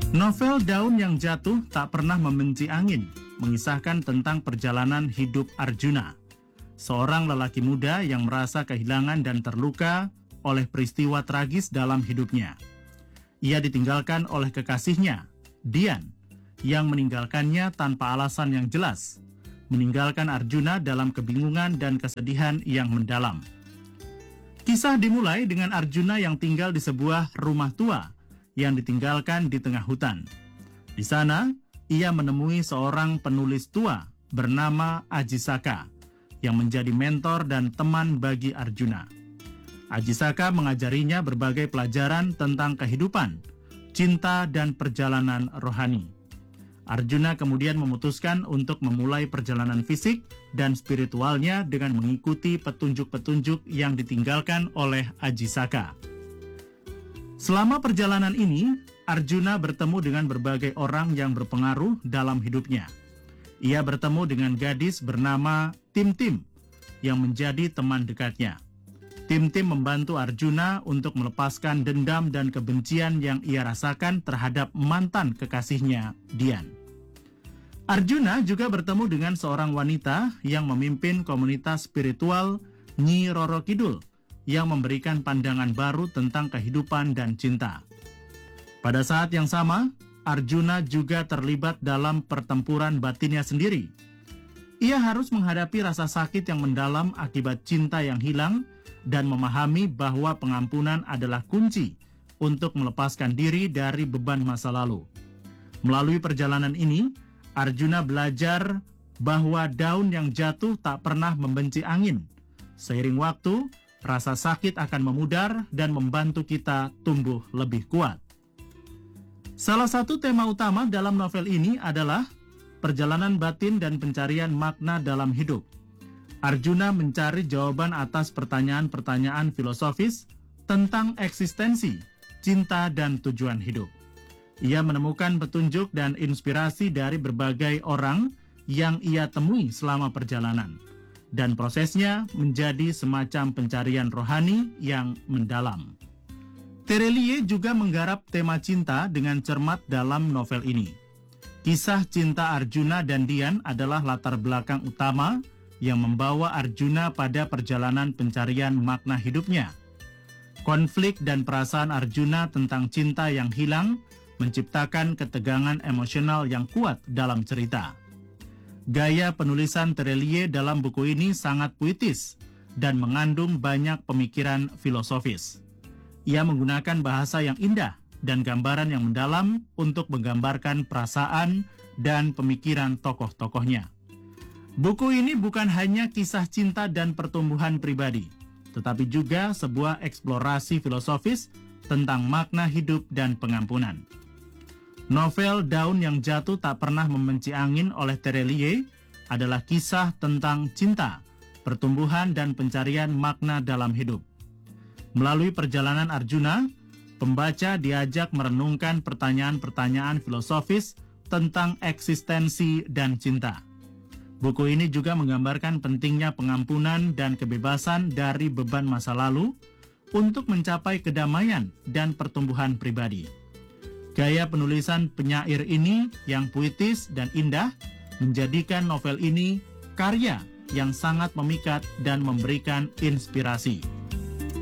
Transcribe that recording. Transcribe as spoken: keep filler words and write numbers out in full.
Novel Daun yang Jatuh Tak Pernah Membenci Angin mengisahkan tentang perjalanan hidup Arjuna, seorang lelaki muda yang merasa kehilangan dan terluka oleh peristiwa tragis dalam hidupnya. Ia ditinggalkan oleh kekasihnya, Dian, yang meninggalkannya tanpa alasan yang jelas, meninggalkan Arjuna dalam kebingungan dan kesedihan yang mendalam. Kisah dimulai dengan Arjuna yang tinggal di sebuah rumah tua yang ditinggalkan di tengah hutan. Di sana, ia menemui seorang penulis tua bernama Ajisaka yang menjadi mentor dan teman bagi Arjuna. Ajisaka mengajarinya berbagai pelajaran tentang kehidupan, cinta, dan perjalanan rohani. Arjuna kemudian memutuskan untuk memulai perjalanan fisik dan spiritualnya dengan mengikuti petunjuk-petunjuk yang ditinggalkan oleh Ajisaka. Selama perjalanan ini, Arjuna bertemu dengan berbagai orang yang berpengaruh dalam hidupnya. Ia bertemu dengan gadis bernama Tim-Tim yang menjadi teman dekatnya. Tim-Tim membantu Arjuna untuk melepaskan dendam dan kebencian yang ia rasakan terhadap mantan kekasihnya, Dian. Arjuna juga bertemu dengan seorang wanita yang memimpin komunitas spiritual Nyi Roro Kidul yang memberikan pandangan baru tentang kehidupan dan cinta. Pada saat yang sama, Arjuna juga terlibat dalam pertempuran batinnya sendiri. Ia harus menghadapi rasa sakit yang mendalam akibat cinta yang hilang dan memahami bahwa pengampunan adalah kunci untuk melepaskan diri dari beban masa lalu. Melalui perjalanan ini, Arjuna belajar bahwa daun yang jatuh tak pernah membenci angin. Seiring waktu, rasa sakit akan memudar dan membantu kita tumbuh lebih kuat. Salah satu tema utama dalam novel ini adalah perjalanan batin dan pencarian makna dalam hidup. Arjuna mencari jawaban atas pertanyaan-pertanyaan filosofis tentang eksistensi, cinta, dan tujuan hidup. Ia menemukan petunjuk dan inspirasi dari berbagai orang yang ia temui selama perjalanan. Dan prosesnya menjadi semacam pencarian rohani yang mendalam. Terelie juga menggarap tema cinta dengan cermat dalam novel ini. Kisah cinta Arjuna dan Dian adalah latar belakang utama yang membawa Arjuna pada perjalanan pencarian makna hidupnya. Konflik dan perasaan Arjuna tentang cinta yang hilang menciptakan ketegangan emosional yang kuat dalam cerita. Gaya penulisan Terelie dalam buku ini sangat puitis dan mengandung banyak pemikiran filosofis. Ia menggunakan bahasa yang indah dan gambaran yang mendalam untuk menggambarkan perasaan dan pemikiran tokoh-tokohnya. Buku ini bukan hanya kisah cinta dan pertumbuhan pribadi, tetapi juga sebuah eksplorasi filosofis tentang makna hidup dan pengampunan. Novel Daun yang Jatuh Tak Pernah Membenci Angin oleh Terelie adalah kisah tentang cinta, pertumbuhan, dan pencarian makna dalam hidup. Melalui perjalanan Arjuna, pembaca diajak merenungkan pertanyaan-pertanyaan filosofis tentang eksistensi dan cinta. Buku ini juga menggambarkan pentingnya pengampunan dan kebebasan dari beban masa lalu untuk mencapai kedamaian dan pertumbuhan pribadi. Gaya penulisan penyair ini yang puitis dan indah menjadikan novel ini karya yang sangat memikat dan memberikan inspirasi.